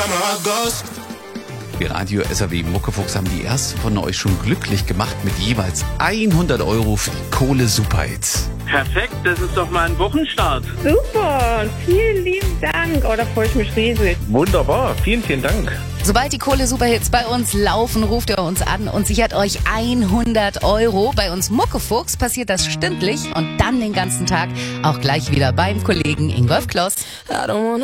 Die Radio SAW Muckefuchs haben die ersten von euch schon glücklich gemacht mit jeweils 100 € für die Kohle Superhits. Perfekt, das ist doch mal ein Wochenstart. Super, vielen lieben Dank. Oh, da freue ich mich riesig. Wunderbar, vielen, vielen Dank. Sobald die Kohle-Superhits bei uns laufen, ruft ihr uns an und sichert euch 100 €. Bei uns Muckefuchs passiert das stündlich und dann den ganzen Tag auch gleich wieder beim Kollegen Ingolf Kloss.